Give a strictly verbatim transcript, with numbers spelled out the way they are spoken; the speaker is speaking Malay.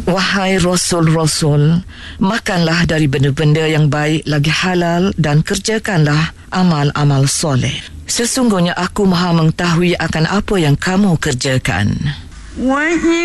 Wahai Rasul-Rasul, makanlah dari benda-benda yang baik lagi halal dan kerjakanlah amal-amal soleh. Sesungguhnya aku maha mengetahui akan apa yang kamu kerjakan. Wahai